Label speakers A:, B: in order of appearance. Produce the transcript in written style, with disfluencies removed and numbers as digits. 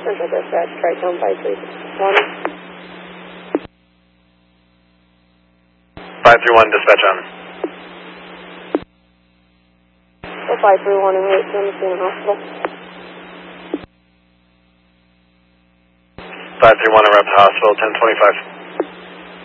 A: Central Dispatch, Tri-Town 531.
B: 531, dispatch on.
A: 531 and 8 to Messina Hospital.
B: 531, arrived at hospital, 1025.